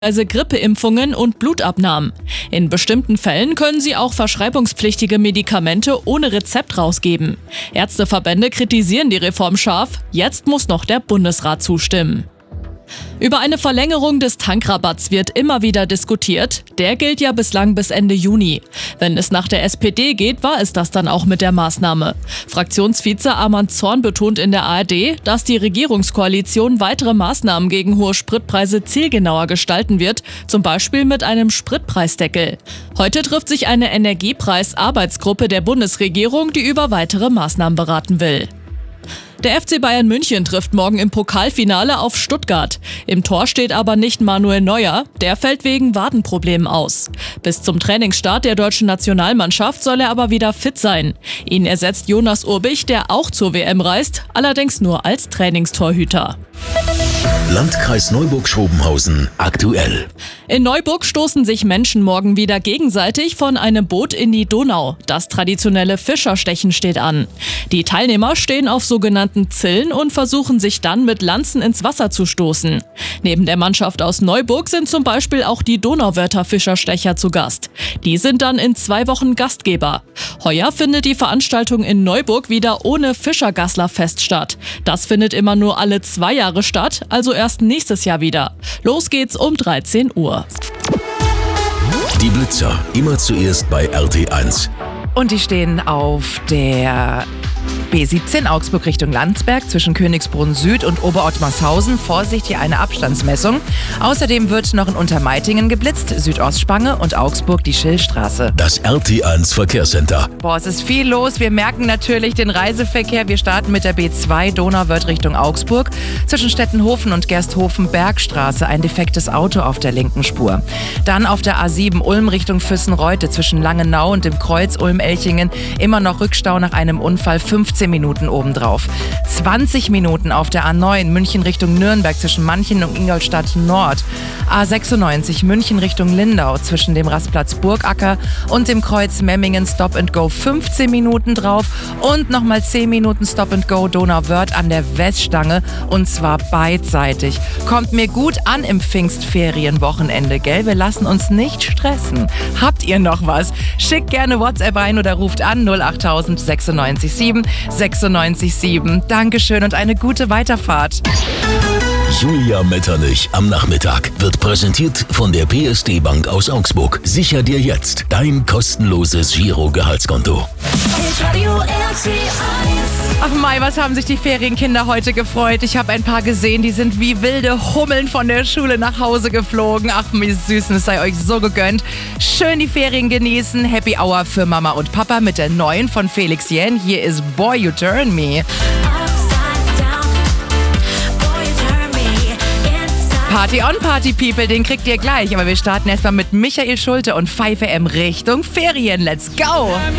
also Grippeimpfungen und Blutabnahmen. In bestimmten Fällen können sie auch verschreibungspflichtige Medikamente ohne Rezept rausgeben. Ärzteverbände kritisieren die Reform scharf. Jetzt muss noch der Bundesrat zustimmen. Über eine Verlängerung des Tankrabatts wird immer wieder diskutiert. Der gilt ja bislang bis Ende Juni. Wenn es nach der SPD geht, war es das dann auch mit der Maßnahme. Fraktionsvize Arman Zorn betont in der ARD, dass die Regierungskoalition weitere Maßnahmen gegen hohe Spritpreise zielgenauer gestalten wird, zum Beispiel mit einem Spritpreisdeckel. Heute trifft sich eine Energiepreis-Arbeitsgruppe der Bundesregierung, die über weitere Maßnahmen beraten will. Der FC Bayern München trifft morgen im Pokalfinale auf Stuttgart. Im Tor steht aber nicht Manuel Neuer, der fällt wegen Wadenproblemen aus. Bis zum Trainingsstart der deutschen Nationalmannschaft soll er aber wieder fit sein. Ihn ersetzt Jonas Urbich, der auch zur WM reist, allerdings nur als Trainingstorhüter. Landkreis Neuburg-Schrobenhausen aktuell. In Neuburg stoßen sich Menschen morgen wieder gegenseitig von einem Boot in die Donau. Das traditionelle Fischerstechen steht an. Die Teilnehmer stehen auf sogenannten Zillen und versuchen sich dann mit Lanzen ins Wasser zu stoßen. Neben der Mannschaft aus Neuburg sind zum Beispiel auch die Donauwörther Fischerstecher zu Gast. Die sind dann in 2 Wochen Gastgeber. Heuer findet die Veranstaltung in Neuburg wieder ohne Fischergasslerfest statt. Das findet immer nur alle 2 Jahre statt, also erst nächstes Jahr wieder. Los geht's um 13 Uhr. Die Blitzer, immer zuerst bei RT1. Und die stehen auf der B17 Augsburg Richtung Landsberg zwischen Königsbrunn Süd und Oberottmarshausen. Vorsicht, hier eine Abstandsmessung. Außerdem wird noch in Untermeitingen geblitzt, Südostspange und Augsburg die Schillstraße. Das RT1 Verkehrscenter. Boah, es ist viel los. Wir merken natürlich den Reiseverkehr. Wir starten mit der B2 Donauwörth Richtung Augsburg. Zwischen Stettenhofen und Gersthofen Bergstraße ein defektes Auto auf der linken Spur. Dann auf der A7 Ulm Richtung Füssenreute zwischen Langenau und dem Kreuz Ulm-Elchingen immer noch Rückstau nach einem Unfall, 15 Minuten obendrauf. 20 Minuten auf der A9 München Richtung Nürnberg zwischen Manchen und Ingolstadt Nord. A96 München Richtung Lindau zwischen dem Rastplatz Burgacker und dem Kreuz Memmingen Stop and Go 15 Minuten drauf und nochmal 10 Minuten Stop and Go Donauwörth an der Weststange und zwar beidseitig. Kommt mir gut an im Pfingstferienwochenende, gell? Wir lassen uns nicht stressen. Habt ihr noch was? Schickt gerne WhatsApp rein oder ruft an 08000 96 7 96 7. Dankeschön und eine gute Weiterfahrt. Julia Metternich am Nachmittag wird präsentiert von der PSD Bank aus Augsburg. Sicher dir jetzt dein kostenloses Giro-Gehaltskonto. Ach Mai, was haben sich die Ferienkinder heute gefreut. Ich habe ein paar gesehen, die sind wie wilde Hummeln von der Schule nach Hause geflogen. Ach, mir Süßen, es sei euch so gegönnt. Schön die Ferien genießen. Happy Hour für Mama und Papa mit der neuen von Felix Jähn. Hier ist Boy You Turn Me. Party on Party People, den kriegt ihr gleich. Aber wir starten erstmal mit Michael Schulte und 5am Richtung Ferien. Let's go!